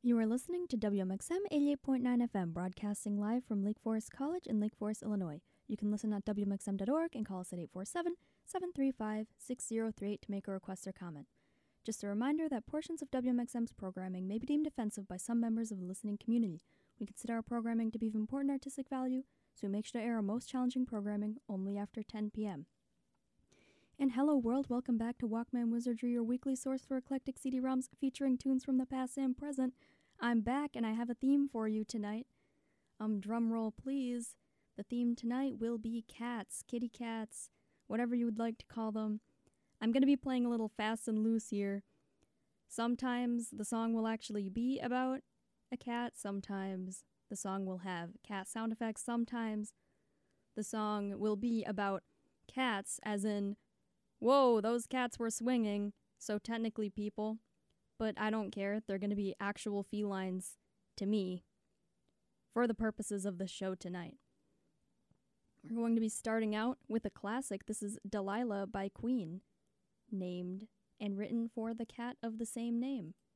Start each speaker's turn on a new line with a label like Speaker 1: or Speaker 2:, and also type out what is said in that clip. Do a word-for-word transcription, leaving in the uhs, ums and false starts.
Speaker 1: You are listening to W M X M eighty-eight point nine F M, broadcasting live from Lake Forest College in Lake Forest, Illinois. You can listen at W M X M dot org and call us at eight four seven, seven three five, six zero three eight to make a request or comment. Just a reminder that portions of W M X M's programming may be deemed offensive by some members of the listening community. We consider our programming to be of important artistic value, so we make sure to air our most challenging programming only after ten p.m. And hello world, welcome back to Walkman Wizardry, your weekly source for eclectic C D-ROMs featuring tunes from the past and present. I'm back and I have a theme for you tonight. Um, drum roll please. The theme tonight will be cats, kitty cats, whatever you would like to call them. I'm going to be playing a little fast and loose here. Sometimes the song will actually be about a cat, sometimes the song will have cat sound effects, sometimes the song will be about cats, as in, whoa, those cats were swinging, so technically people, but I don't care, they're going to be actual felines to me for the purposes of the show tonight. We're going to be starting out with a classic. This is Delilah by Queen, named and written for the cat of the same name.